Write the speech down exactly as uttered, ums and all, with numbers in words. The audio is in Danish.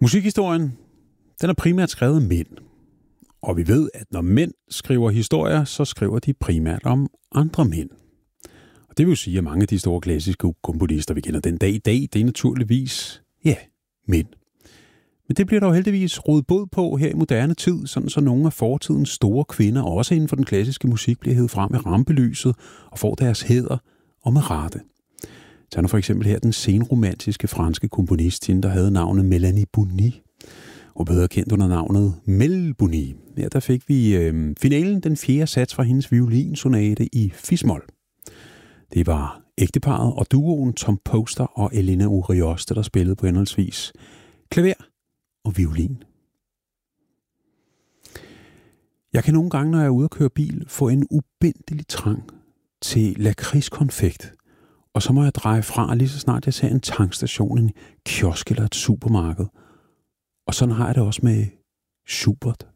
Musikhistorien, den er primært skrevet af mænd. Og vi ved, at når mænd skriver historier, så skriver de primært om andre mænd. Og det vil jo sige, at mange af de store klassiske komponister, vi kender den dag i dag, det er naturligvis, ja, mænd. Men det bliver der jo heldigvis rodet bod på her i moderne tid, sådan så nogle af fortidens store kvinder, også inden for den klassiske musik, bliver hævet frem med rampelyset og får deres hæder og med rette. Tag nu for eksempel her den senromantiske franske komponist, der havde navnet Mélanie Bouny, og bedre kendt under navnet Mel Bouny. Her der fik vi øh, finalen, den fjerde sats fra hendes violinsonate i fis-mol. Det var ægteparret og duoen Tom Poster og Elena Urioste, der spillede på henholdsvis klaver og violin. Jeg kan nogle gange, når jeg er ude at køre bil, få en ubindelig trang til lakridskonfekt. Og så må jeg dreje fra, lige så snart jeg ser en tankstation, en kiosk eller et supermarked. Og sådan har jeg det også med Schubert.